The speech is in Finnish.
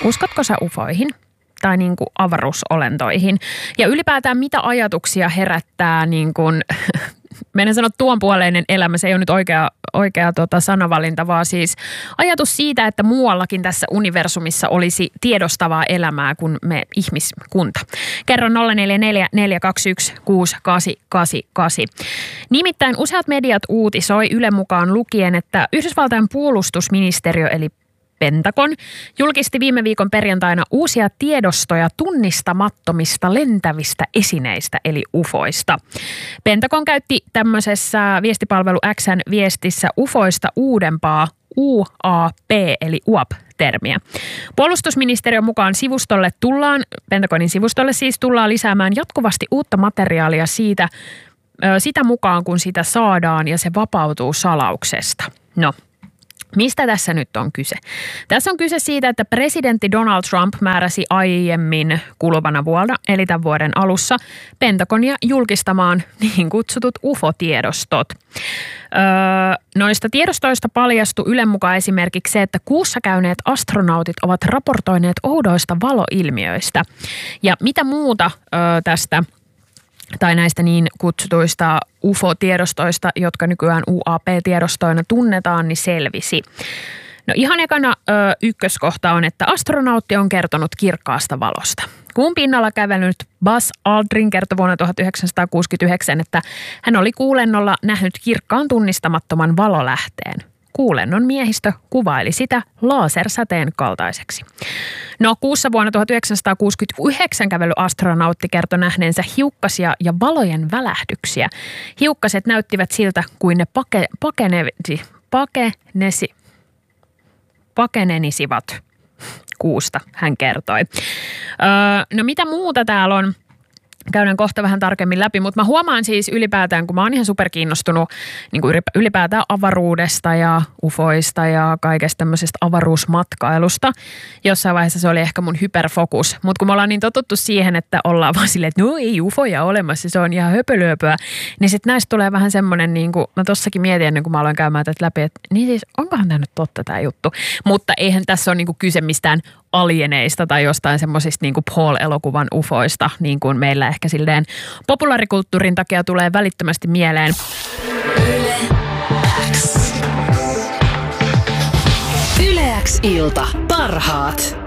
Uskotko sä ufoihin tai niin kuin avaruusolentoihin? Ja ylipäätään mitä ajatuksia herättää niin kuin, menen sanoa tuonpuoleinen elämä, se ei ole nyt oikea sanavalinta, vaan siis ajatus siitä, että muuallakin tässä universumissa olisi tiedostavaa elämää kuin me ihmiskunta. Kerro 044 421 6888. Nimittäin useat mediat uutisoi Ylen mukaan lukien, että Yhdysvaltain puolustusministeriö eli Pentagon julkisti viime viikon perjantaina uusia tiedostoja tunnistamattomista lentävistä esineistä eli ufoista. Pentagon käytti tämmöisessä viestipalvelu X:n viestissä ufoista uudempaa UAP eli UAP-termiä. Puolustusministeriön mukaan Pentagonin sivustolle siis tullaan lisäämään jatkuvasti uutta materiaalia sitä mukaan, kun sitä saadaan ja se vapautuu salauksesta. No. Mistä tässä nyt on kyse? Tässä on kyse siitä, että presidentti Donald Trump määräsi aiemmin kuluvana vuonna, eli tämän vuoden alussa, Pentagonia julkistamaan niin kutsutut UFO-tiedostot. Noista tiedostoista paljastui Ylen mukaan esimerkiksi se, että kuussa käyneet astronautit ovat raportoineet oudoista valoilmiöistä. Ja mitä muuta tästä tai näistä niin kutsutuista UFO-tiedostoista, jotka nykyään UAP-tiedostoina tunnetaan, niin selvisi. No ihan ekana ykköskohta on, että astronautti on kertonut kirkkaasta valosta. Kuun pinnalla kävellyt Buzz Aldrin kertoi vuonna 1969, että hän oli kuulennolla nähnyt kirkkaan tunnistamattoman valolähteen. Kuulennon miehistö kuvaili sitä lasersäteen kaltaiseksi. No kuussa vuonna 1969 kävely astronautti kertoi nähneensä hiukkasia ja valojen välähdyksiä. Hiukkaset näyttivät siltä, kuin ne pakenenisivat kuusta, hän kertoi. No mitä muuta täällä on? Käydään kohta vähän tarkemmin läpi, mutta mä huomaan siis ylipäätään, kun mä oon ihan superkiinnostunut niin kuin ylipäätään avaruudesta ja ufoista ja kaikesta tämmöisestä avaruusmatkailusta. Jossain vaiheessa se oli ehkä mun hyperfokus, mutta kun me ollaan niin totuttu siihen, että ollaan vaan silleen, että no ei ufoja olemassa, se on ihan höpölöpöä, niin sitten näistä tulee vähän semmoinen, niin kuin mä tossakin mietin ennen kuin mä aloin käymään tätä läpi, että niin siis onkohan tämä nyt totta tämä juttu, mutta eihän tässä ole niin kuin kyse mistään alieneista tai jostain semmoisista niin kuin Paul-elokuvan ufoista, niin kuin meillä ehkä silleen populaarikulttuurin takia tulee välittömästi mieleen. Yle X ilta. Parhaat.